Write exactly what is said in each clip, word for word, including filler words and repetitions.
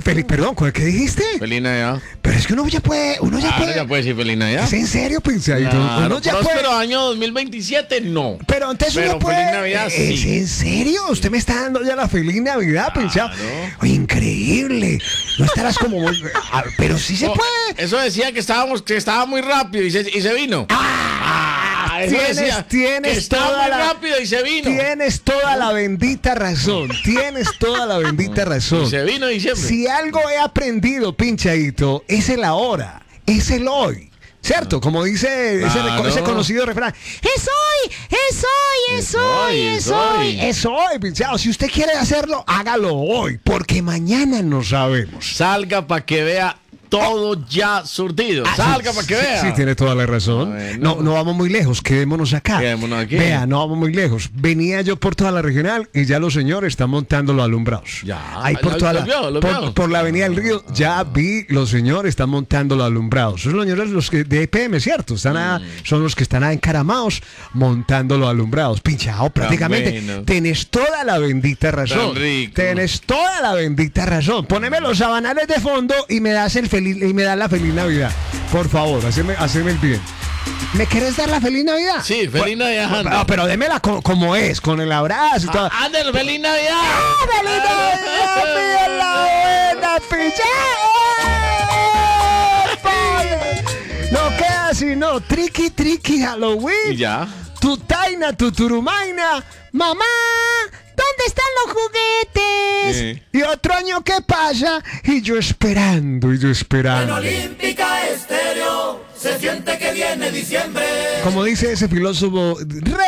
Feliz, perdón, ¿qué dijiste? Feliz Navidad. Pero es que uno ya puede, uno ya Claro, puede. ya puede decir Feliz Navidad. ¿Es en serio, Pinchadito? Claro, Uno ya próspero puede. año dos mil veintisiete, no. Pero entonces Pero uno puede. Feliz Navidad, sí. ¿Es en serio? Usted me está dando ya la Feliz Navidad, Claro. Pinchado. Oye, increíble. No estarás como muy. Ah, pero sí se Oh, puede. Eso decía que estábamos, que estaba muy rápido y se, y se vino. Ah, eso tienes, decía, tienes que estaba toda muy la. rápido y se vino. Tienes toda la bendita razón. Tienes toda la bendita razón. Y se vino diciembre. Si algo he aprendido, Pinchadito, es el ahora, es el hoy. ¿Cierto? Como dice ese, Claro. ese conocido refrán. Es hoy, es hoy, es hoy, es hoy. Es hoy, Pinchado. Si usted quiere hacerlo, hágalo hoy. Porque mañana no sabemos. Salga para que vea todo ya surtido. Salga para que Sí, vea. Sí, tiene toda la razón. Bueno. No, no vamos muy lejos, quedémonos acá. Quedémonos aquí. Vea, no vamos muy lejos. Venía yo por toda la regional y ya los señores están montando los alumbrados. Ya. Ahí por Lo- toda lo la, vio, lo por, vio. por la avenida del Río, ya vi los señores están montando los alumbrados. Son los señores los que de E P M, ¿cierto? Están a- son los que están ahí encaramados montando los alumbrados. Pinchado, prácticamente. bueno. Tenés toda la bendita razón. Tan rico. Tenés toda la bendita razón. Poneme los sabanales de fondo y me das el feliz y me das la feliz Navidad. Por favor, haceme, haceme el bien. ¿Me querés dar la feliz Navidad? Sí, feliz Navidad, Bueno, Ander. pero, pero démela co- como es, con el abrazo y todo. Ah, Ander, feliz Navidad. ¡Ah, feliz Navidad, mía, la buena picha! No queda sino triqui triqui Halloween. Y ya. Tu taina, tu turumaina. Mamá, ¿dónde están los juguetes? Sí. Y otro año que pasa y yo esperando y yo En esperando. Olímpica Estéreo se siente que viene diciembre. Como dice ese filósofo,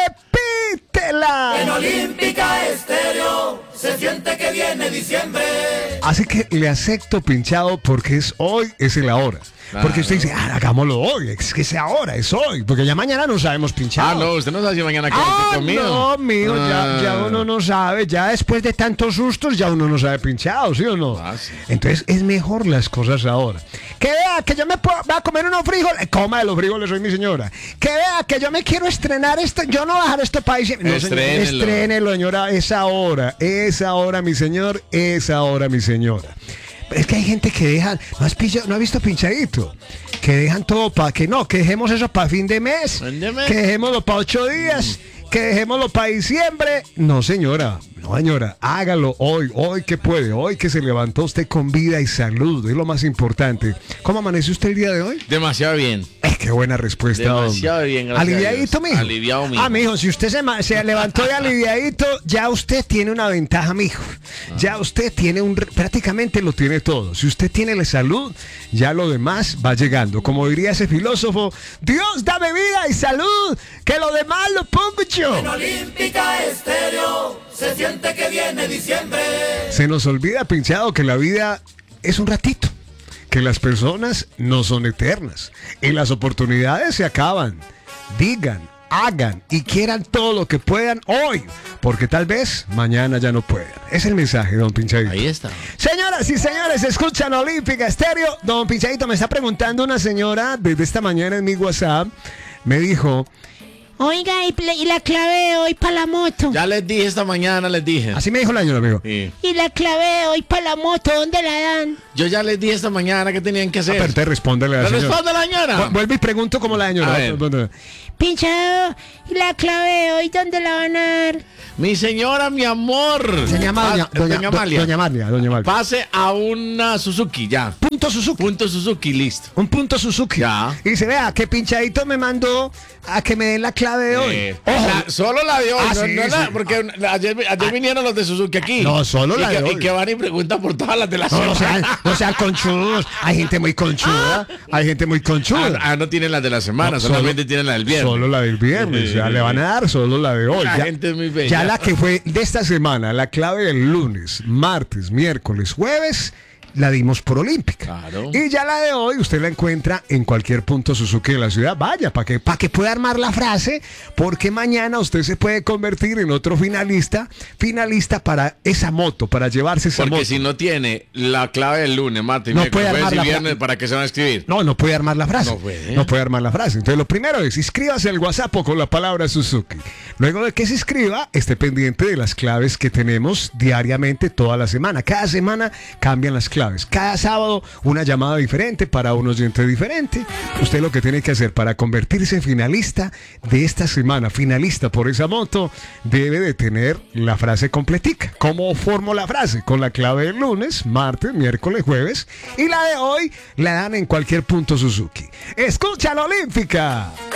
repítela. En Olímpica Estéreo se siente que viene diciembre. Así que le acepto, Pinchado, porque es hoy, es el ahora. Porque usted dice, ah, hagámoslo hoy, es que es ahora, es hoy. Porque ya mañana no sabemos, Pinchado. Ah, no, usted no sabe si mañana qué Ah, conmigo. no, mío, ya, Ah. ya uno no sabe, ya después de tantos sustos, ya uno no sabe, Pinchado, ¿sí o no? Ah, sí. Entonces es mejor las cosas ahora. Que vea que yo me puedo, voy a comer unos frijoles, coma de los frijoles, soy mi señora. Que vea que yo me quiero estrenar esto, yo no voy a dejar este país. No, señor, Estrénelo. estrénelo, señora, es ahora, es ahora, mi señor, es ahora, mi señora. Es que hay gente que deja, ¿no has, pillo, no has visto Pinchadito? Que dejan todo para que no, que dejemos eso para fin de mes, Fin de mes. que dejémoslo para ocho días, que dejémoslo para diciembre. No, señora, no, señora, hágalo hoy, hoy que puede, hoy que se levantó usted con vida y salud, es lo más importante. ¿Cómo amaneció usted el día de hoy? Demasiado bien. Eh, qué buena respuesta, Demasiado hombre. bien, gracias a Aliviadito, Dios. mijo. Aliviado, mijo. Ah, mijo, si usted se, ma- se levantó de aliviadito, ya usted tiene una ventaja, mijo. Ya usted tiene un... re- prácticamente lo tiene todo. Si usted tiene la salud, ya lo demás va llegando. Como diría ese filósofo, Dios dame vida y salud, que lo demás lo pongo yo. En Olímpica Estéreo se siente que viene diciembre. Se nos olvida, Pinchado, que la vida es un ratito, que las personas no son eternas y las oportunidades se acaban. Digan, hagan y quieran todo lo que puedan hoy, porque tal vez mañana ya no puedan. Es el mensaje, don Pinchadito. Ahí está. Señoras y señores, escuchan Olímpica Estéreo. Don Pinchadito, me está preguntando una señora desde esta mañana en mi WhatsApp. Me dijo, Oiga, y, pla- y la clave de hoy para la moto. Ya les dije esta mañana, les dije. así me dijo la señora, amigo. Sí. Y la clave de hoy para la moto, ¿dónde la dan? Yo ya les dije esta mañana que tenían que hacer. Pero te respóndele a la ¿Me señora. responde la señora? Vu- Vuelve y pregunto como la señora. A ver. Pinchado, ¿y la clave de hoy dónde la van a dar? Mi señora, mi amor. Se llama doña, Pa- doña, Amalia. doña Amalia, doña Amalia. Pase a una Suzuki, ya. Punto Suzuki. Punto Suzuki, listo. Un punto Suzuki. Ya. Y se vea que Pinchadito me mandó a que me den la clave de hoy. Eh, Ojo. la- solo la de hoy, Ah, no, sí, no la- sí. porque ayer, ayer vinieron los de Suzuki aquí. No, solo y la que, de hoy. Y que van y preguntan por todas las de la No, no semana. sean, no sean conchudos. Hay gente muy conchuda. Hay gente muy conchuda. Ah, ah, no tienen las de la semana, No, solamente solo- tienen la del viernes. Solo la del viernes. Ya le van a dar solo la de hoy. La ya, gente es muy bella. ya la que fue de esta semana, la clave del lunes, martes, miércoles, jueves, la dimos por Olímpica. Claro. Y ya la de hoy usted la encuentra en cualquier punto Suzuki de la ciudad. Vaya, para que, para que pueda armar la frase, porque mañana usted se puede convertir en otro finalista, finalista para esa moto, para llevarse esa Porque moto. si no tiene la clave del lunes, martes, No miércoles, puede jueves armar y la viernes, fra- ¿para qué se van a escribir? No, no puede armar la frase. No puede. No puede armar la frase. Entonces, lo primero es, inscríbase al WhatsApp con la palabra Suzuki. Luego de que se inscriba, esté pendiente de las claves que tenemos diariamente toda la semana. Cada semana cambian las claves. claves. Cada sábado una llamada diferente para un oyente diferente. Usted lo que tiene que hacer para convertirse en finalista de esta semana, finalista por esa moto, debe de tener la frase completica. ¿Cómo formo la frase? Con la clave del lunes, martes, miércoles, jueves. Y la de hoy la dan en cualquier punto Suzuki. ¡Escucha la Olímpica!